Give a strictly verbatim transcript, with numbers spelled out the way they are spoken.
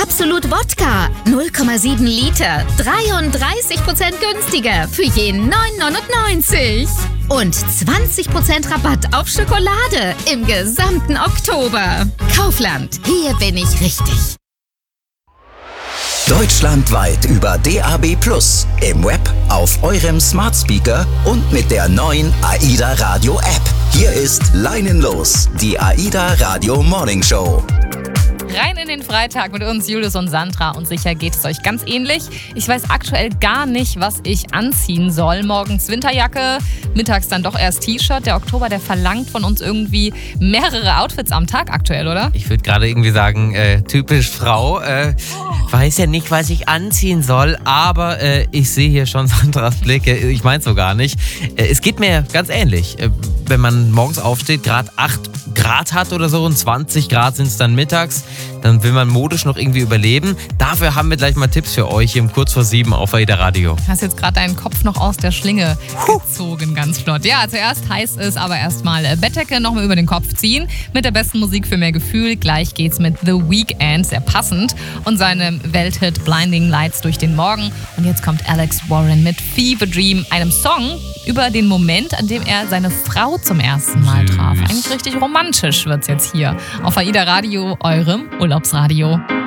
Absolut Wodka, null Komma sieben Liter, dreiunddreißig Prozent günstiger für je neun neunundneunzig. Und zwanzig Prozent Rabatt auf Schokolade im gesamten Oktober. Kaufland, hier bin ich richtig. Deutschlandweit über D A B plus, im Web, auf eurem Smart Speaker und mit der neuen AIDA Radio App. Hier ist Leinenlos, die AIDA Radio Morning Show. Rein in den Freitag mit uns, Julius und Sandra. Und sicher geht es euch ganz ähnlich. Ich weiß aktuell gar nicht, was ich anziehen soll. Morgens Winterjacke, mittags dann doch erst T-Shirt. Der Oktober, der verlangt von uns irgendwie mehrere Outfits am Tag aktuell, oder? Ich würde gerade irgendwie sagen, äh, typisch Frau. Äh, oh. Weiß ja nicht, was ich anziehen soll, aber äh, ich sehe hier schon Sandras Blicke. Ich meine es so gar nicht. Äh, es geht mir ganz ähnlich. Äh, wenn man morgens aufsteht, gerade acht Grad hat oder so und zwanzig Grad sind es dann mittags, dann will man modisch noch irgendwie überleben. Dafür haben wir gleich mal Tipps für euch hier im Kurz vor sieben auf AIDA Radio. Hast jetzt gerade deinen Kopf noch aus der Schlinge gezogen, ganz flott. Ja, zuerst heißt es aber erstmal Bettdecke nochmal über den Kopf ziehen. Mit der besten Musik für mehr Gefühl. Gleich geht's mit The Weeknd, sehr passend. Und seinem Welthit Blinding Lights durch den Morgen. Und jetzt kommt Alex Warren mit Fever Dream, einem Song über den Moment, an dem er seine Frau zum ersten Mal traf. Eigentlich richtig romantisch wird's jetzt hier auf AIDA Radio, eurem Urlaubsradio.